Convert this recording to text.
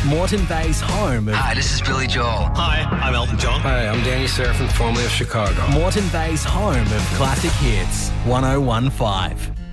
Moreton Bay's home of... Hi, this is Billy Joel. Hi, I'm Elton John. Hi, I'm Danny Serafin, formerly of Chicago. Moreton Bay's home of classic hits, 1015.